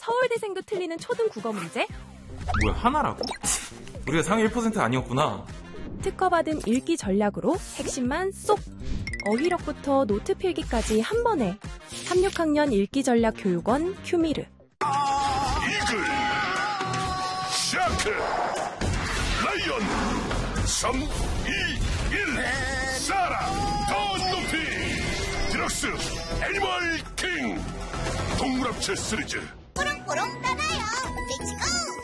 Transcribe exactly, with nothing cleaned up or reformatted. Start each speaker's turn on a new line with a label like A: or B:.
A: 서울대생도 틀리는 초등 국어 문제?
B: 뭐야, 하나라고? 우리가 상위 일 퍼센트 아니었구나.
A: 특허받은 읽기 전략으로 핵심만 쏙! 어휘력부터 노트 필기까지 한 번에. 삼, 육 학년 읽기 전략 교육원 큐미르.
C: 이글, 샤크, 라이언, 삼, 이, 일, 사라, 더 높이, 디럭스, 애니멀 킹, 동물합체 시리즈.
D: 꾸렁꾸렁 따라요. 렛츠고!